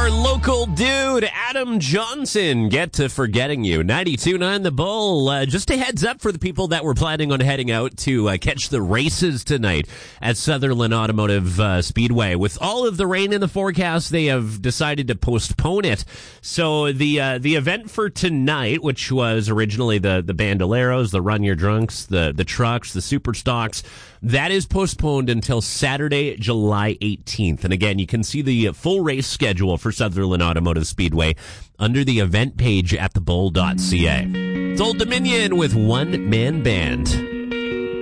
our local dude, Adam Johnson, Get to Forgetting You. 92.9 The Bull. Just a heads up for the people that were planning on heading out to catch the races tonight at Sutherland Automotive Speedway. With all of the rain in the forecast, they have decided to postpone it. So the event for tonight, which was originally the Bandoleros, the Run Your Drunks, the trucks, the Super Stocks, that is postponed until Saturday, July 18th. And again, you can see the full race schedule for Sutherland Automotive Speedway under the event page at thebull.ca. It's Old Dominion with One Man Band.